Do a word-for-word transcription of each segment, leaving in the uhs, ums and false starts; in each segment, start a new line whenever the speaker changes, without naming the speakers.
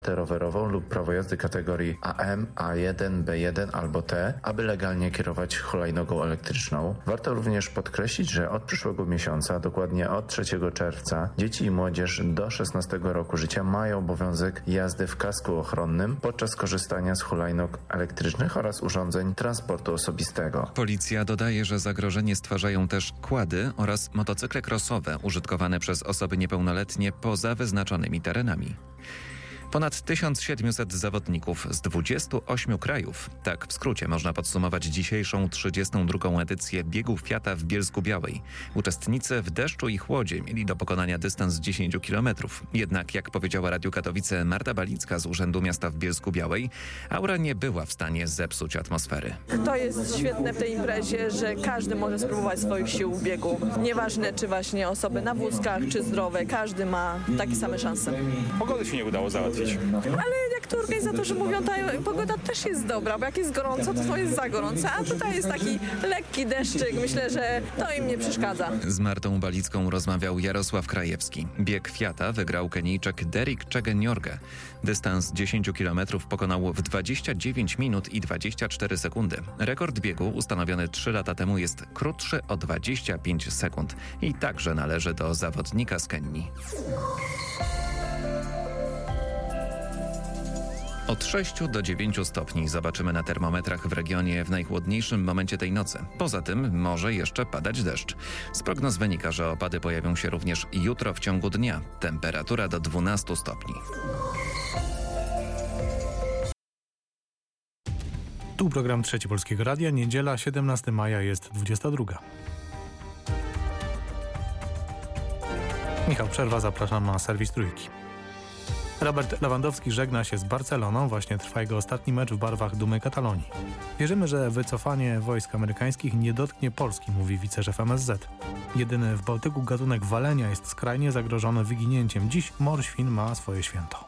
rowerową lub prawo jazdy kategorii A M, A jeden, B jeden albo T, aby legalnie kierować hulajnogą elektryczną. Warto również podkreślić, że od przyszłego miesiąca, dokładnie od trzeciego czerwca, dzieci i młodzież do szesnastego roku życia mają obowiązek jazdy w kasku ochronnym podczas korzystania z hulajnóg elektrycznych oraz urządzeń transportu osobistego.
Policja dodaje, że zagrożenie stwarzają też quady oraz motocykle crossowe użytkowane przez osoby niepełnoletnie poza wyznaczonymi terenami. Ponad tysiąc siedemset zawodników z dwudziestu ośmiu krajów. Tak w skrócie można podsumować dzisiejszą trzydziestą drugą edycję Biegu Fiata w Bielsku-Białej. Uczestnicy w deszczu i chłodzie mieli do pokonania dystans dziesięć kilometrów. Jednak, jak powiedziała Radiu Katowice Marta Balicka z Urzędu Miasta w Bielsku-Białej, aura nie była w stanie zepsuć atmosfery.
To jest świetne w tej imprezie, że każdy może spróbować swoich sił w biegu. Nieważne, czy właśnie osoby na wózkach, czy zdrowe, każdy ma takie same szanse.
Pogody się nie udało załatwić.
Ale jak to organizatorzy mówią, ta pogoda też jest dobra, bo jak jest gorąco, to jest za gorąco, a tutaj jest taki lekki deszczyk. Myślę, że to im nie przeszkadza.
Z Martą Balicką rozmawiał Jarosław Krajewski. Bieg Fiata wygrał Kenijczyk Derek Chegeniorge. Dystans dziesięć kilometrów pokonał w dwadzieścia dziewięć minut i dwadzieścia cztery sekundy. Rekord biegu ustanowiony trzy lata temu jest krótszy o dwadzieścia pięć sekund i także należy do zawodnika z Kenii. Od sześciu do dziewięciu stopni zobaczymy na termometrach w regionie w najchłodniejszym momencie tej nocy. Poza tym może jeszcze padać deszcz. Z prognoz wynika, że opady pojawią się również jutro w ciągu dnia. Temperatura do dwunastu stopni.
Tu program Trzeci Polskiego Radia. Niedziela, siedemnastego maja, jest dwudziesta druga. Michał Przerwa, zapraszam na serwis Trójki. Robert Lewandowski żegna się z Barceloną. Właśnie trwa jego ostatni mecz w barwach Dumy Katalonii. Wierzymy, że wycofanie wojsk amerykańskich nie dotknie Polski, mówi wiceszef M S Z. Jedyny w Bałtyku gatunek walenia jest skrajnie zagrożony wyginięciem. Dziś mor świn ma swoje święto.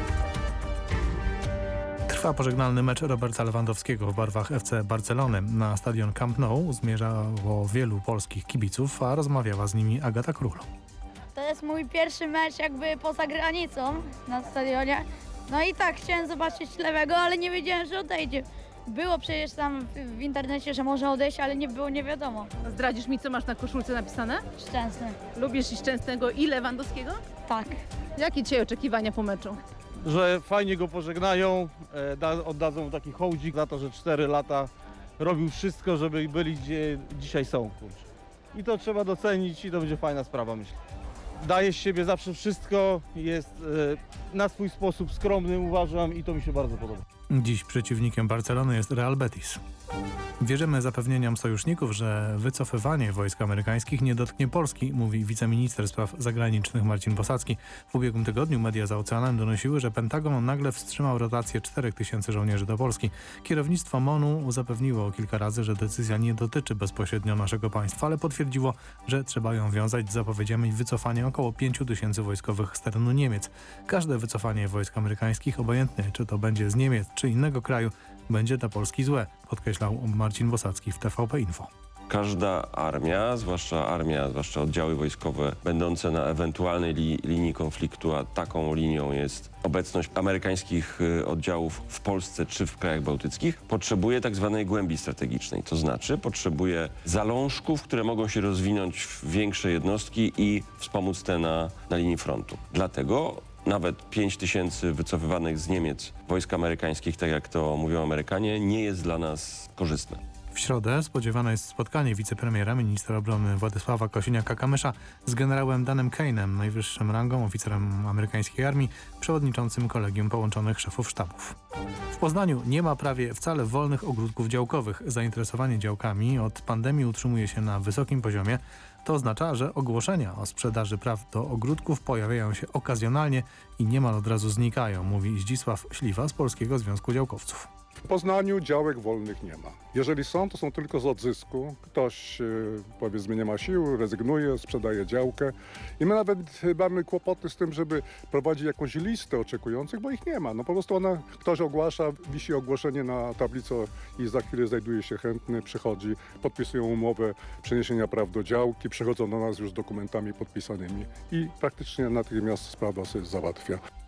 Trwa pożegnalny mecz Roberta Lewandowskiego w barwach F C Barcelony. Na stadion Camp Nou zmierzało wielu polskich kibiców, a rozmawiała z nimi Agata Król.
To jest mój pierwszy mecz jakby poza granicą na stadionie. No i tak, chciałem zobaczyć Lewego, ale nie wiedziałem, że odejdzie. Było przecież tam w, w internecie, że może odejść, ale nie było, nie wiadomo.
Zdradzisz mi, co masz na koszulce napisane?
Szczęsny.
Lubisz i Szczęsnego i Lewandowskiego?
Tak.
Jakie dzisiaj oczekiwania po meczu?
Że fajnie go pożegnają, e, da, oddadzą mu taki hołdzik za to, że cztery lata robił wszystko, żeby byli gdzie dzisiaj są. Kurczę. I to trzeba docenić i to będzie fajna sprawa, myślę. Daje z siebie zawsze wszystko, jest e, na swój sposób skromny, uważam, i to mi się bardzo podoba.
Dziś przeciwnikiem Barcelony jest Real Betis. Wierzymy zapewnieniom sojuszników, że wycofywanie wojsk amerykańskich nie dotknie Polski, mówi wiceminister spraw zagranicznych Marcin Bosacki. W ubiegłym tygodniu media za oceanem donosiły, że Pentagon nagle wstrzymał rotację czterech tysięcy żołnierzy do Polski. Kierownictwo M O N-u zapewniło kilka razy, że decyzja nie dotyczy bezpośrednio naszego państwa, ale potwierdziło, że trzeba ją wiązać z zapowiedziami wycofania około pięciu tysięcy wojskowych z terenu Niemiec. Każde wycofanie wojsk amerykańskich, obojętnie czy to będzie z Niemiec czy innego kraju, będzie dla Polski złe, podkreślał Marcin Bosacki w T V P Info.
Każda armia, zwłaszcza armia, zwłaszcza oddziały wojskowe będące na ewentualnej li, linii konfliktu, a taką linią jest obecność amerykańskich oddziałów w Polsce czy w krajach bałtyckich, potrzebuje tak zwanej głębi strategicznej. To znaczy potrzebuje zalążków, które mogą się rozwinąć w większe jednostki i wspomóc te na, na linii frontu. Dlatego nawet pięć tysięcy wycofywanych z Niemiec wojsk amerykańskich, tak jak to mówią Amerykanie, nie jest dla nas korzystne.
W środę spodziewane jest spotkanie wicepremiera, ministra obrony Władysława Kosiniaka-Kamysza z generałem Danem Kane'em, najwyższym rangą oficerem amerykańskiej armii, przewodniczącym Kolegium Połączonych Szefów Sztabów. W Poznaniu nie ma prawie wcale wolnych ogródków działkowych. Zainteresowanie działkami od pandemii utrzymuje się na wysokim poziomie. To oznacza, że ogłoszenia o sprzedaży praw do ogródków pojawiają się okazjonalnie i niemal od razu znikają, mówi Zdzisław Śliwa z Polskiego Związku Działkowców.
W Poznaniu działek wolnych nie ma. Jeżeli są, to są tylko z odzysku. Ktoś, powiedzmy, nie ma sił, rezygnuje, sprzedaje działkę. I my nawet mamy kłopoty z tym, żeby prowadzić jakąś listę oczekujących, bo ich nie ma. No po prostu ona, ktoś ogłasza, wisi ogłoszenie na tablicy i za chwilę znajduje się chętny, przychodzi, podpisują umowę przeniesienia praw do działki, przychodzą do nas już z dokumentami podpisanymi i praktycznie natychmiast sprawa się załatwia.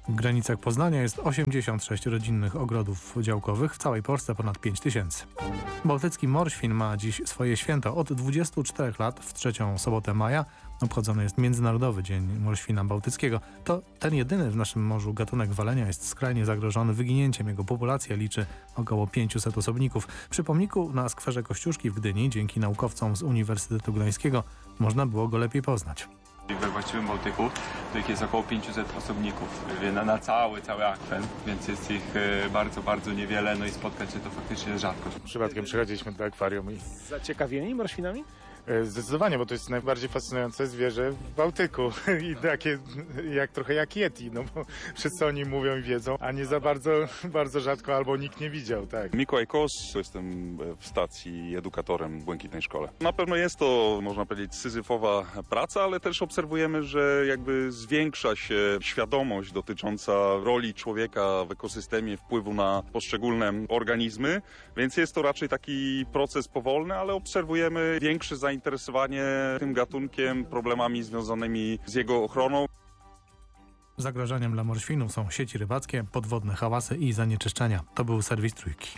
W granicach Poznania jest osiemdziesiąt sześć rodzinnych ogrodów działkowych, w całej Polsce ponad pięć tysięcy. Bałtycki morświn ma dziś swoje święto. Od dwudziestu czterech lat w trzecią sobotę maja obchodzony jest Międzynarodowy Dzień Morświna Bałtyckiego. To ten jedyny w naszym morzu gatunek walenia jest skrajnie zagrożony wyginięciem. Jego populacja liczy około pięciuset osobników. Przy pomniku na skwerze Kościuszki w Gdyni dzięki naukowcom z Uniwersytetu Gdańskiego można było go lepiej poznać.
We właściwym Bałtyku to ich jest około pięciuset osobników na, na cały, cały akwen, więc jest ich e, bardzo, bardzo niewiele, no i spotkać się to faktycznie jest rzadkość.
Przypadkiem przychodziliśmy do akwarium i
Zaciekawieni morświnami?
e, zdecydowanie, bo to jest najbardziej fascynujące zwierzę w Bałtyku i takie jak trochę jak Yeti, no bo wszyscy o nim mówią i wiedzą, a nie za bardzo, bardzo rzadko albo nikt nie widział, tak.
Mikołaj Kos, jestem w stacji edukatorem w Błękitnej Szkole. Na pewno jest to, można powiedzieć, syzyfowa praca, ale też obserwujemy, że jakby zwiększa się świadomość dotycząca roli człowieka w ekosystemie, wpływu na poszczególne organizmy, więc jest to raczej taki proces powolny, ale obserwujemy większe zainteresowanie tym gatunkiem, problemami związanymi z jego ochroną.
Zagrożeniem dla morświnów są sieci rybackie, podwodne hałasy i zanieczyszczenia. To był serwis Trójki.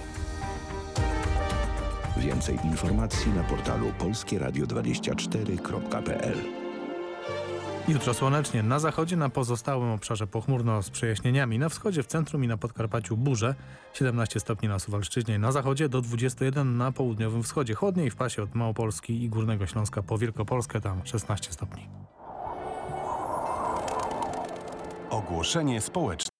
Więcej informacji na portalu polskie radio dwadzieścia cztery kropka p l.
Jutro słonecznie, na zachodzie na pozostałym obszarze pochmurno z przejaśnieniami, na wschodzie, w centrum i na Podkarpaciu burze, siedemnaście stopni na Suwalszczyźnie, na zachodzie do dwudziestu jeden na południowym wschodzie, chłodniej w pasie od Małopolski i Górnego Śląska po Wielkopolskę, tam szesnaście stopni.
Ogłoszenie społeczne.